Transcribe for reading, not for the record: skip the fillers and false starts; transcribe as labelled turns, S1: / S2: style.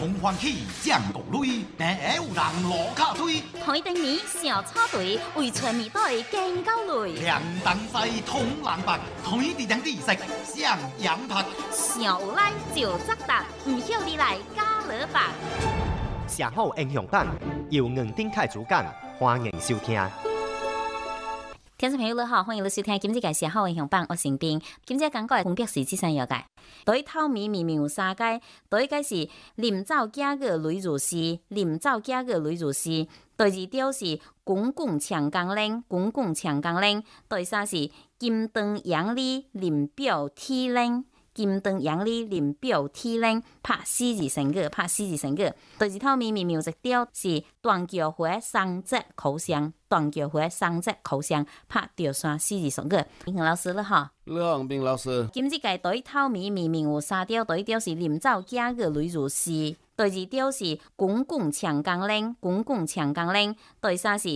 S1: 從歡喜將國淚，但有人落卡推。
S2: 海丁米小草隊為全面隊更高雷。
S1: 兩等西通冷白，推地兩地食上羊拍。
S2: 小有來就責達，唔曉你來加勒白。
S3: 社好英雄版由吳丁凱主講，歡迎收聽。
S2: 聽眾朋友你好，歡迎你收聽今日嘅社好英雄版，我成斌。今日講嘅分別是這三樣嘅。對頭面明明有三個，對一個是臨走假個雷如絲，臨走假個雷如絲。對二條是公共長江嶺，公共長江嶺。對三是金燈陽里臨表體嶺。金燈陽里臨表體嶺，拍四字成個，拍四字成個。對二頭面明有一條是斷橋花雙節口香，斷橋花雙節口香，拍掉山四字成個。英雄老師了哈，
S4: 你好，斌老師。
S2: 今日嘅對頭面明有三條，對一條是臨走假個雷如絲，對二條是公共長江嶺，公共長江嶺，對三是